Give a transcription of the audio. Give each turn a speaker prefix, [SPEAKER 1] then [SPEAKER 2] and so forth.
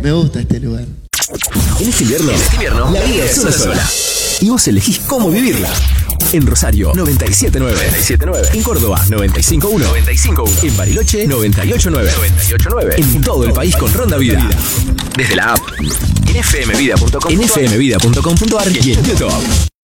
[SPEAKER 1] Me gusta este lugar.
[SPEAKER 2] En este invierno, la vida es una sola. Y vos elegís cómo vivirla. En Rosario, 97.9. En Córdoba, 95.1. En Bariloche, 98.9. En todo el país con Ronda Vida. Desde la app, en fmvida.com.ar y en YouTube.